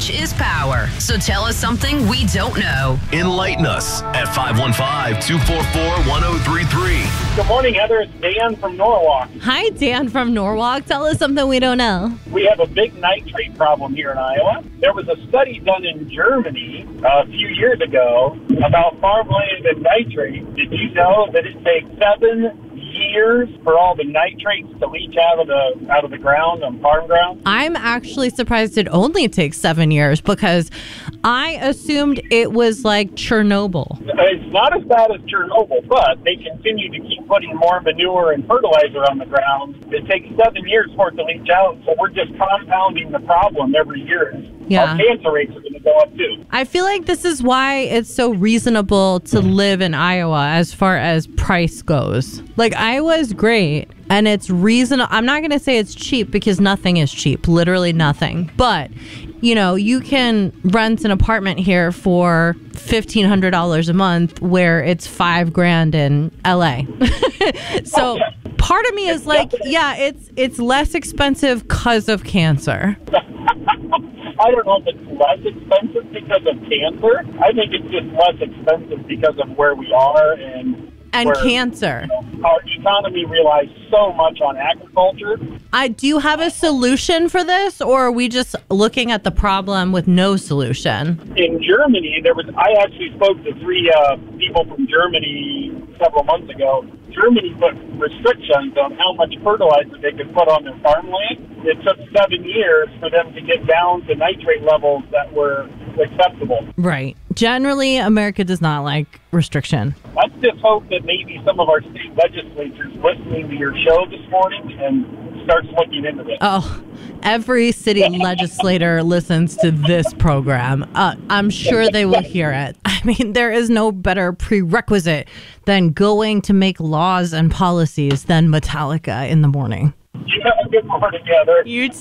Knowledge is power. So tell us something we don't know. Enlighten us at 515-244-1033. Good morning, Heather. It's Dan from Norwalk. Hi, Dan from Norwalk. Tell us something we don't know. We have a big nitrate problem here in Iowa. There was a study done in Germany a few years ago about farmland and nitrate. Did you know that it takes 7 years for all the nitrates to leach out of the ground on farm ground? I'm actually surprised it only takes 7 years because I assumed it was like Chernobyl. It's not as bad as Chernobyl, but they continue to keep putting more manure and fertilizer on the ground. It takes 7 years for it to leach out, so we're just compounding the problem every year. Yeah. Our cancer rates are going to go up too. I feel like this is why it's so reasonable to live in Iowa as far as price goes. Like, Iowa is great and it's reasonable. I'm not going to say it's cheap because nothing is cheap, literally nothing. But, you know, you can rent an apartment here for $1,500 a month where it's $5,000 in LA. So part of me is like, yeah, it's less expensive because of cancer. I don't know if it's less expensive because of cancer. I think it's just less expensive because of where we are and where, cancer. Our economy relies so much on agriculture. Do you have a solution for this, or are we just looking at the problem with no solution? In Germany, I actually spoke to 3 people from Germany several months ago. Germany put restrictions on how much fertilizer they could put on their farmland. It took 7 years for them to get down to nitrate levels that were acceptable. Right. Generally, America does not like restriction. Let's just hope that maybe some of our state legislatures listening to your show this morning and starts looking into this. Oh, every city legislator listens to this program. I'm sure they will hear it. I mean, there is no better prerequisite than going to make laws and policies than Metallica in the morning. You have a good morning, Heather. You